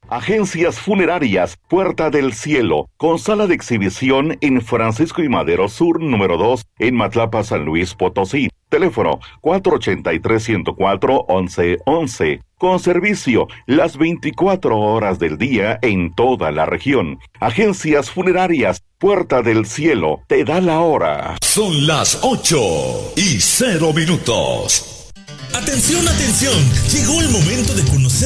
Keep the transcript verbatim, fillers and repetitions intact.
Agencias Funerarias Puerta del Cielo, con sala de exhibición en Francisco y Madero Sur, número dos, en Matlapa, San Luis Potosí. Teléfono cuatro ochenta y tres, ciento cuatro, once once. Con servicio las veinticuatro horas del día en toda la región. Agencias Funerarias Puerta del Cielo, te da la hora. Son las ocho y cero minutos. Atención, atención, llegó el momento de conocer